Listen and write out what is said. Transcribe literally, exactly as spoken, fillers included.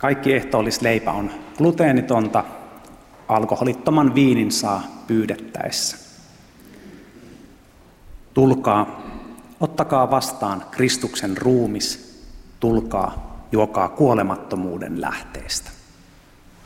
Kaikki ehtoollisleipä on gluteenitonta, alkoholittoman viinin saa pyydettäessä. Tulkaa, ottakaa vastaan Kristuksen ruumis, tulkaa, juokaa kuolemattomuuden lähteestä.